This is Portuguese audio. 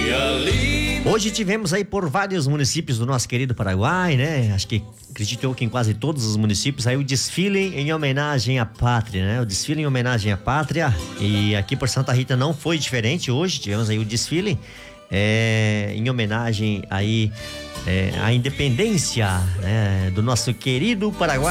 Hoje tivemos aí por vários municípios do nosso querido Paraguai, né? Acredito eu que em quase todos os municípios aí o desfile em homenagem à pátria, né? O desfile em homenagem à pátria, e aqui por Santa Rita não foi diferente. Hoje tivemos aí o desfile em homenagem aí à independência, né, do nosso querido Paraguai.